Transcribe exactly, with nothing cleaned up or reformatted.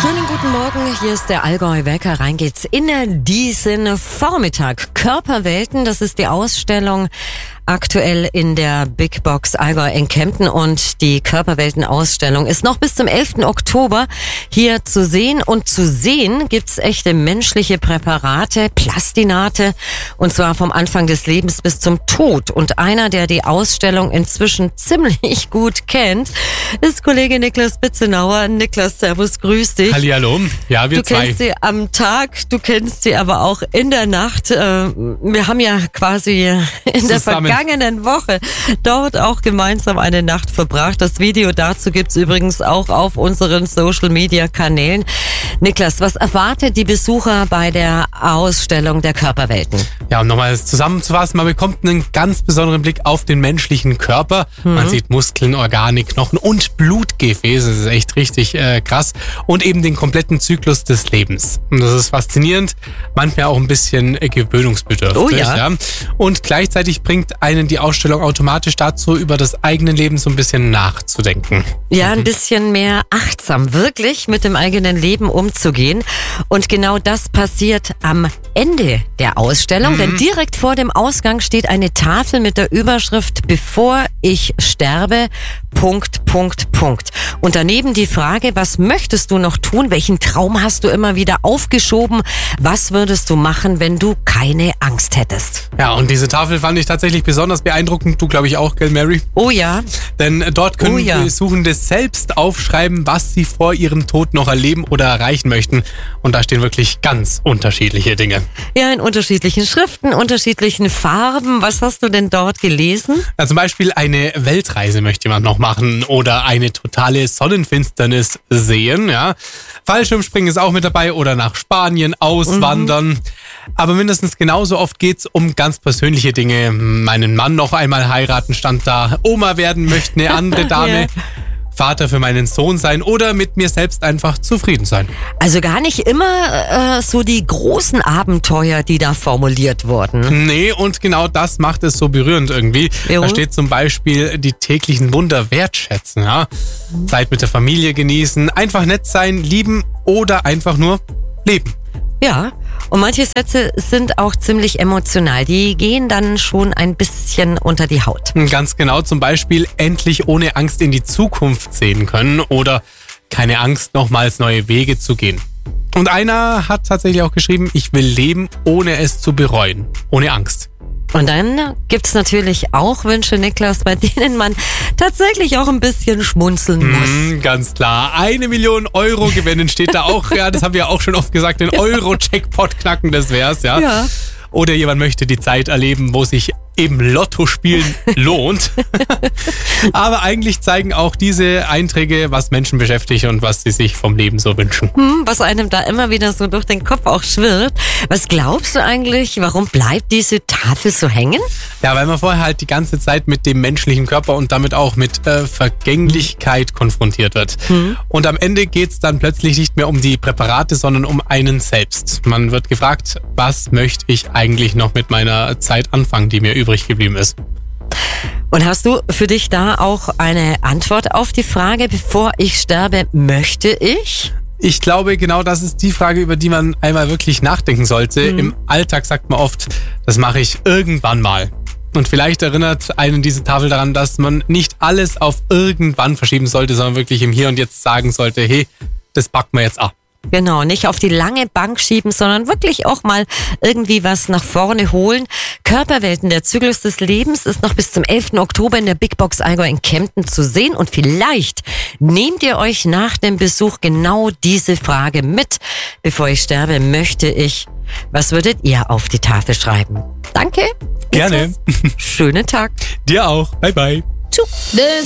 Schönen guten Morgen, hier ist der Allgäu-Wecker. Rein geht's in diesen Vormittag. Körperwelten, das ist die Ausstellung aktuell in der Big Box Allgäu in Kempten, und die Körperwelten-Ausstellung ist noch bis zum elften Oktober hier zu sehen. Und zu sehen gibt's echte menschliche Präparate, Plastinate, und zwar vom Anfang des Lebens bis zum Tod. Und einer, der die Ausstellung inzwischen ziemlich gut kennt, ist Kollege Niklas Bitzenauer. Niklas, servus, grüß dich. Hallihallo, ja, wir du zwei. Du kennst sie am Tag, du kennst sie aber auch in der Nacht. Wir haben ja quasi in der Zusammen. vergangenen Woche dort auch gemeinsam eine Nacht verbracht. Das Video dazu gibt's übrigens auch auf unseren Social-Media-Kanälen. Niklas, was erwartet die Besucher bei der Ausstellung der Körperwelten? Ja, um nochmal zusammenzufassen, man bekommt einen ganz besonderen Blick auf den menschlichen Körper. Mhm. Man sieht Muskeln, Organe, Knochen und Blutgefäße. Das ist echt richtig äh, krass. Und eben den kompletten Zyklus des Lebens. Und das ist faszinierend, manchmal auch ein bisschen äh, gewöhnungsbedürftig. Oh ja. ja. Und gleichzeitig bringt einen die Ausstellung automatisch dazu, über das eigene Leben so ein bisschen nachzudenken. Ja, ein bisschen mehr achtsam wirklich mit dem eigenen Leben umzugehen. Und genau das passiert am Ende der Ausstellung, mhm. denn direkt vor dem Ausgang steht eine Tafel mit der Überschrift "Bevor ich sterbe, Punkt, Punkt, Punkt". Und daneben die Frage, was möchtest du noch tun? Welchen Traum hast du immer wieder aufgeschoben? Was würdest du machen, wenn du keine Angst hättest? Ja, und diese Tafel fand ich tatsächlich besonders beeindruckend. Du, glaube ich, auch, gell, Mary? Oh ja. Denn dort können oh ja. Besuchende selbst aufschreiben, was sie vor ihrem Tod noch erleben oder erreichen möchten. Und da stehen wirklich ganz unterschiedliche Dinge. Ja, in unterschiedlichen Schriften, unterschiedlichen Farben. Was hast du denn dort gelesen? Ja, zum Beispiel eine Weltreise möchte jemand noch machen oder eine totale Sonnenfinsternis sehen. Ja. Fallschirmspringen ist auch mit dabei oder nach Spanien auswandern. Mhm. Aber mindestens genauso oft geht's um ganz persönliche Dinge. Meinen Mann noch einmal heiraten stand da. Oma werden möchte eine andere Dame. yeah. Vater für meinen Sohn sein oder mit mir selbst einfach zufrieden sein. Also gar nicht immer äh, so die großen Abenteuer, die da formuliert wurden. Nee, und genau das macht es so berührend irgendwie. Jo. Da steht zum Beispiel, die täglichen Wunder wertschätzen. Ja? Mhm. Zeit mit der Familie genießen, einfach nett sein, lieben oder einfach nur leben. Ja, und manche Sätze sind auch ziemlich emotional. Die gehen dann schon ein bisschen unter die Haut. Ganz genau, zum Beispiel endlich ohne Angst in die Zukunft sehen können oder keine Angst, nochmals neue Wege zu gehen. Und einer hat tatsächlich auch geschrieben, ich will leben, ohne es zu bereuen, ohne Angst. Und dann gibt's natürlich auch Wünsche, Niklas, bei denen man tatsächlich auch ein bisschen schmunzeln muss. Mm, ganz klar. Eine Million Euro gewinnen steht da auch. Ja, das haben wir auch schon oft gesagt. Den Euro-Jackpot knacken, das wär's, ja. Ja. Oder jemand möchte die Zeit erleben, wo sich eben Lotto spielen lohnt. Aber eigentlich zeigen auch diese Einträge, was Menschen beschäftigt und was sie sich vom Leben so wünschen. Hm, was einem da immer wieder so durch den Kopf auch schwirrt. Was glaubst du eigentlich, warum bleibt diese Tafel so hängen? Ja, weil man vorher halt die ganze Zeit mit dem menschlichen Körper und damit auch mit äh, Vergänglichkeit konfrontiert wird. Hm. Und am Ende geht's dann plötzlich nicht mehr um die Präparate, sondern um einen selbst. Man wird gefragt, was möchte ich eigentlich noch mit meiner Zeit anfangen, die mir übrig geblieben ist. Und hast du für dich da auch eine Antwort auf die Frage, bevor ich sterbe, möchte ich? Ich glaube, genau das ist die Frage, über die man einmal wirklich nachdenken sollte. Mhm. Im Alltag sagt man oft, das mache ich irgendwann mal. Und vielleicht erinnert einen diese Tafel daran, dass man nicht alles auf irgendwann verschieben sollte, sondern wirklich im Hier und Jetzt sagen sollte, hey, das packen wir jetzt ab. Genau, nicht auf die lange Bank schieben, sondern wirklich auch mal irgendwie was nach vorne holen. Körperwelten, der Zyklus des Lebens, ist noch bis zum elften Oktober in der Big Box Allgäu in Kempten zu sehen. Und vielleicht nehmt ihr euch nach dem Besuch genau diese Frage mit. Bevor ich sterbe, möchte ich. Was würdet ihr auf die Tafel schreiben? Danke. Gerne. Schönen Tag. Dir auch. Bye, bye. Tschüss.